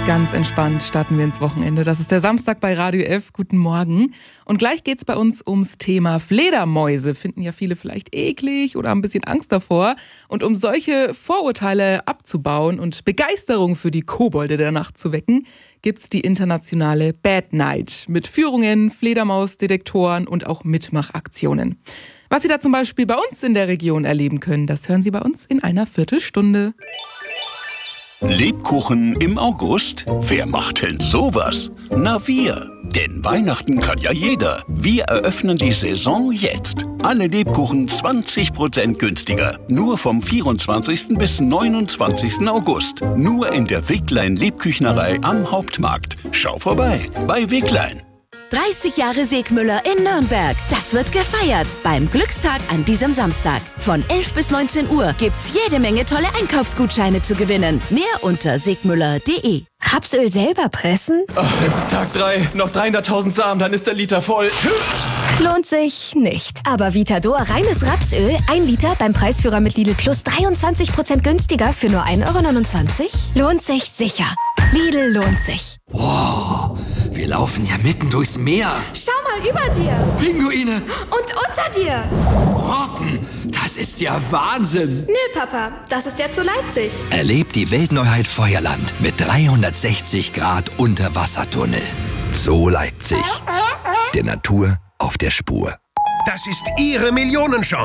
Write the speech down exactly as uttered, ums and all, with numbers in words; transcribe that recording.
Ganz entspannt starten wir ins Wochenende. Das ist der Samstag bei Radio F. Guten Morgen. Und gleich geht's bei uns ums Thema Fledermäuse. Finden ja viele vielleicht eklig oder haben ein bisschen Angst davor. Und um solche Vorurteile abzubauen und Begeisterung für die Kobolde der Nacht zu wecken, gibt's die internationale Bad Night mit Führungen, Fledermausdetektoren und auch Mitmachaktionen. Was Sie da zum Beispiel bei uns in der Region erleben können, das hören Sie bei uns in einer Viertelstunde. Lebkuchen im August? Wer macht denn sowas? Na wir. Denn Weihnachten kann ja jeder. Wir eröffnen die Saison jetzt. Alle Lebkuchen zwanzig Prozent günstiger. Nur vom vierundzwanzigsten bis neunundzwanzigsten August. Nur in der Wicklein Lebküchnerei am Hauptmarkt. Schau vorbei bei Wicklein. dreißig Jahre Segmüller in Nürnberg. Das wird gefeiert beim Glückstag an diesem Samstag. Von elf bis neunzehn Uhr gibt's jede Menge tolle Einkaufsgutscheine zu gewinnen. Mehr unter segmüller punkt de. Rapsöl selber pressen? Oh, es ist Tag drei. Noch dreihunderttausend Samen, dann ist der Liter voll. Lohnt sich nicht. Aber Vitador reines Rapsöl, ein Liter beim Preisführer mit Lidl Plus dreiundzwanzig Prozent günstiger für nur ein Euro neunundzwanzig? Lohnt sich sicher. Lidl lohnt sich. Wow, wir laufen ja mitten durchs Meer. Schau mal über dir. Pinguine. Und unter dir. Robben, das ist ja Wahnsinn. Nö, Papa, das ist jetzt so Leipzig. Erlebt die Weltneuheit Feuerland mit dreihundertsechzig Grad Unterwassertunnel. So Leipzig. Der Natur auf der Spur. Das ist Ihre Millionenchance.